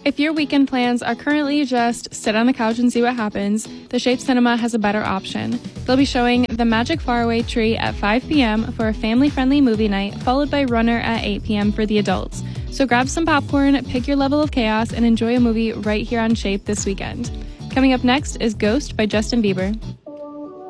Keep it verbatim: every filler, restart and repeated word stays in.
If your weekend plans are currently just sit on the couch and see what happens, the Shape Cinema has a better option. They'll be showing The Magic Faraway Tree at five p.m. for a family-friendly movie night, followed by Runner at eight p.m. for the adults. So grab some popcorn, pick your level of chaos, and enjoy a movie right here on Shape this weekend. Coming up next is Ghost by Justin Bieber.